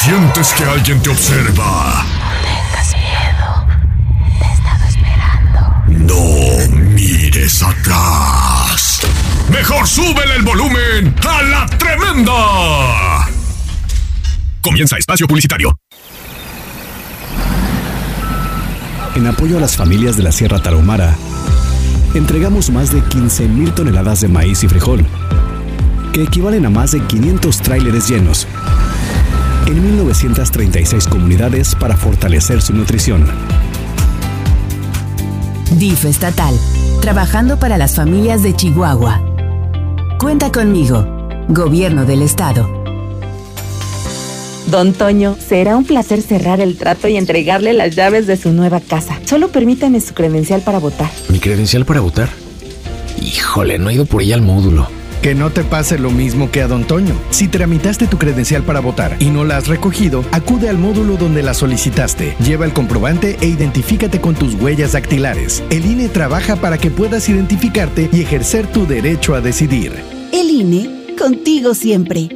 Sientes que alguien te observa. No mires atrás. Mejor súbele el volumen a La Tremenda. Comienza espacio publicitario. En apoyo a las familias de la Sierra Tarahumara, entregamos más de 15,000 toneladas de maíz y frijol, que equivalen a más de 500 tráileres llenos, en 1936 comunidades para fortalecer su nutrición. DIF estatal, trabajando para las familias de Chihuahua. Cuenta conmigo, Gobierno del Estado. Don Toño, será un placer cerrar el trato y entregarle las llaves de su nueva casa. Solo permítame su credencial para votar. ¿Mi credencial para votar? Híjole, no he ido por ella al módulo. Que no te pase lo mismo que a Don Toño. Si tramitaste tu credencial para votar y no la has recogido, acude al módulo donde la solicitaste. Lleva el comprobante e identifícate con tus huellas dactilares. El INE trabaja para que puedas identificarte y ejercer tu derecho a decidir. El INE, contigo siempre.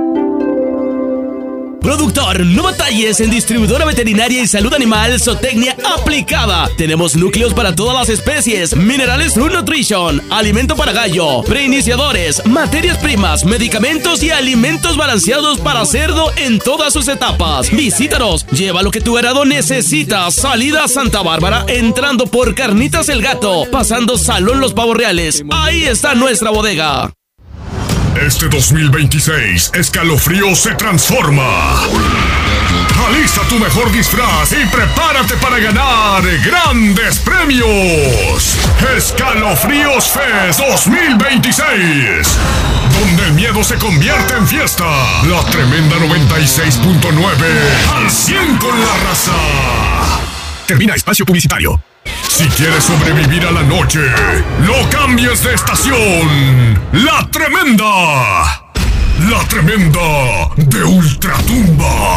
Productor, no batalles en distribuidora veterinaria y salud animal Zootecnia aplicada. Tenemos núcleos para todas las especies, minerales True Nutrition, alimento para gallo, preiniciadores, materias primas, medicamentos y alimentos balanceados para cerdo en todas sus etapas. Visítanos, lleva lo que tu ganado necesita. Salida Santa Bárbara, entrando por Carnitas el Gato, pasando Salón Los Pavos Reales. Ahí está nuestra bodega. Este 2026, Escalofríos se transforma. Alista tu mejor disfraz y prepárate para ganar grandes premios. Escalofríos Fest 2026, donde el miedo se convierte en fiesta. La Tremenda 96.9, al 100 con la raza. Termina espacio publicitario. Si quieres sobrevivir a la noche, no cambies de estación. La Tremenda. La Tremenda de Ultratumba.